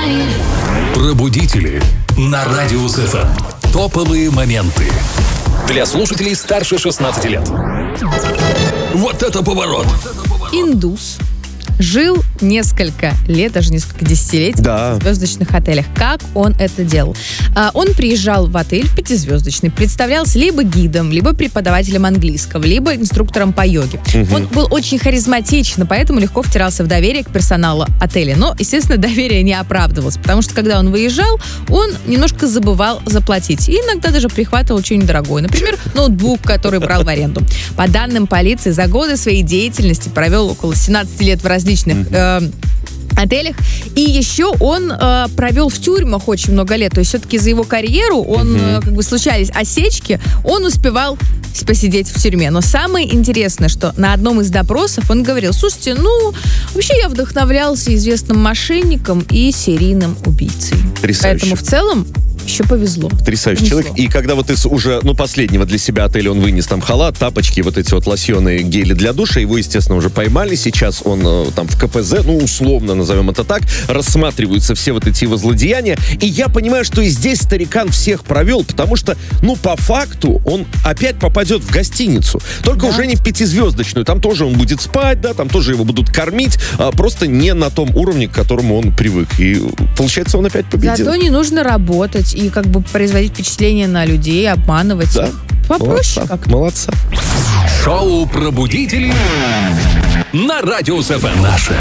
Пробудители на Радио СФМ. Топовые моменты для слушателей старше 16 лет. Вот это поворот! Индус жил несколько лет, даже несколько десятилетий в звездочных отелях. Как он это делал? Он приезжал в отель пятизвездочный, представлялся либо гидом, либо преподавателем английского, либо инструктором по йоге. Он был очень харизматичен, поэтому легко втирался в доверие к персоналу отеля. Но, естественно, доверие не оправдывалось, потому что, когда он выезжал, он немножко забывал заплатить. И иногда даже прихватывал что-нибудь дорогое. Например, ноутбук, который брал в аренду. По данным полиции, за годы своей деятельности провел около 17 лет в различных отелях. И еще он провел в тюрьмах очень много лет. То есть все-таки за его карьеру случались осечки, он успевал посидеть в тюрьме. Но самое интересное, что на одном из допросов он говорил: слушайте, вообще я вдохновлялся известным мошенником и серийным убийцей. Потрясающе. Поэтому в целом еще повезло. Потрясающий человек. И когда вот из уже, последнего для себя отеля он вынес там халат, тапочки, вот эти вот лосьоны, гели для душа, его, естественно, уже поймали. Сейчас он там в КПЗ, условно назовем это так, рассматриваются все вот эти его злодеяния. И я понимаю, что и здесь старикан всех провел, потому что, по факту, он опять попадет в гостиницу. Только уже не в пятизвездочную. Там тоже он будет спать, там тоже его будут кормить, просто не на том уровне, к которому он привык. И получается, он опять победил. Зато не нужно работать и производить впечатление на людей, обманывать. Да. Попроще как-то. Молодца. Шоу «Пробудители» на Радио СФМ. Наше